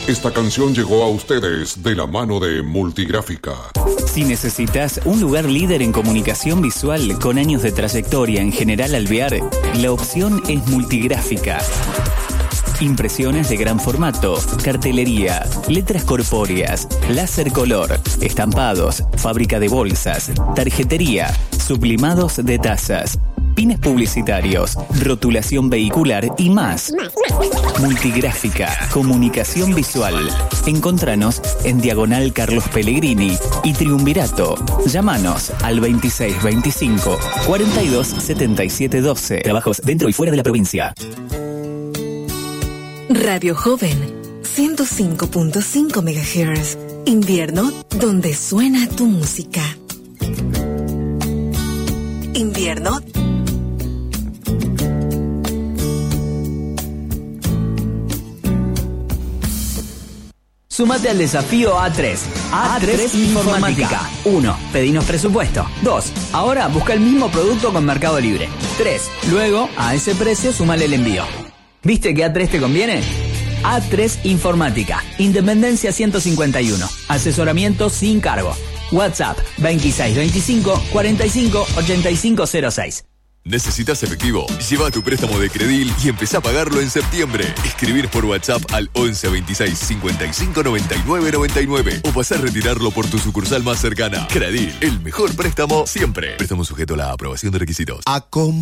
Esta canción llegó a ustedes de la mano de Multigráfica. Si necesitas un lugar líder en comunicación visual con años de trayectoria en General Alvear, la opción es Multigráfica. Impresiones de gran formato, cartelería, letras corpóreas, láser color, estampados, fábrica de bolsas, tarjetería, sublimados de tazas, pines publicitarios, rotulación vehicular y más. Multigráfica, comunicación visual. Encontranos en Diagonal Carlos Pellegrini y Triunvirato. Llámanos al 2625 42 77 12. Trabajos dentro y fuera de la provincia. Radio Joven, 105.5 MHz. Invierno, donde suena tu música. Invierno. Sumate al desafío A3. A3 Informática. 1. Pedinos presupuesto. 2. Ahora busca el mismo producto con Mercado Libre. 3. Luego, a ese precio, súmale el envío. ¿Viste que A3 te conviene? A3 Informática. Independencia 151. Asesoramiento sin cargo. WhatsApp 2625 45 8506. ¿Necesitas efectivo? Lleva tu préstamo de Credil y empezá a pagarlo en septiembre. Escribir por WhatsApp al 11 26 55 99 99 o pasar a retirarlo por tu sucursal más cercana. Credil, el mejor préstamo siempre. Préstamo sujeto a la aprobación de requisitos.